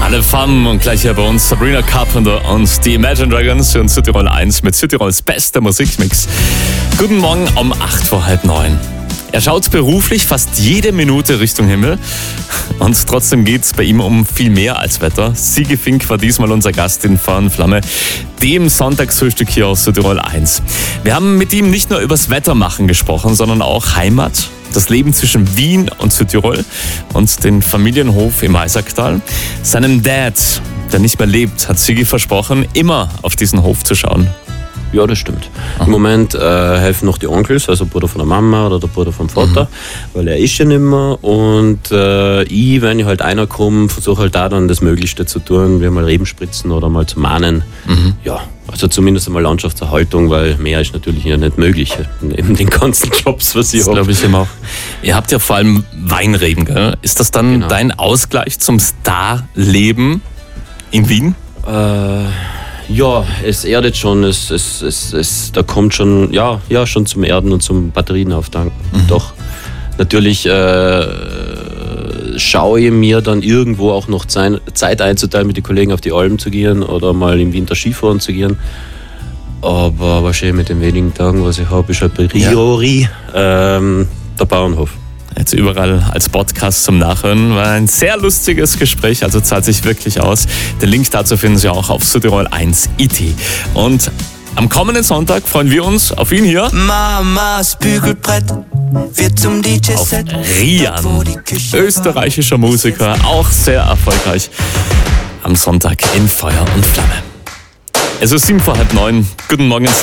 Alle Fun und gleich hier bei uns Sabrina Carpenter und die Imagine Dragons und Südtirol 1 mit Südtirols bester Musikmix. Guten Morgen um 8:30. Er schaut beruflich fast jede Minute Richtung Himmel und trotzdem geht es bei ihm um viel mehr als Wetter. Sigi Fink war diesmal unser Gast in Feuer und Flamme, dem Sonntagsfrühstück hier aus Südtirol 1. Wir haben mit ihm nicht nur übers Wettermachen gesprochen, sondern auch Heimat, das Leben zwischen Wien und Südtirol und den Familienhof im Eisacktal. Seinem Dad, der nicht mehr lebt, hat Sigi versprochen, immer auf diesen Hof zu schauen. Ja, das stimmt. Im Moment helfen noch die Onkels, also der Bruder von der Mama oder der Bruder vom Vater, weil er ist ja nicht mehr. Und ich, wenn ich halt einer komme, versuche halt da dann das Möglichste zu tun, wie mal Reben spritzen oder mal zu mahnen. Ja, also zumindest einmal Landschaftserhaltung, weil mehr ist natürlich ja nicht möglich, neben den ganzen Jobs, was ich habe. Das glaube ich immer auch. Ihr habt ja vor allem Weinreben, gell? Ist das dann dein Ausgleich zum Starleben in Wien? Ja, es erdet schon, da kommt schon, schon zum Erden und zum Batterien auftanken. Doch, natürlich schaue ich mir dann irgendwo auch noch Zeit einzuteilen, mit den Kollegen auf die Alpen zu gehen oder mal im Winter Skifahren zu gehen. Aber wahrscheinlich mit den wenigen Tagen, was ich habe, ist halt bei Priori der Bauernhof. Jetzt überall als Podcast zum Nachhören. War ein sehr lustiges Gespräch, also zahlt sich wirklich aus. Den Link dazu finden Sie auch auf Südtirol 1 IT. Und am kommenden Sonntag freuen wir uns auf ihn hier. Mamas Bügelbrett wird zum DJ-Set. Rian, österreichischer Musiker, auch sehr erfolgreich. Am Sonntag in Feuer und Flamme. Es ist 8:07. Guten Morgen ins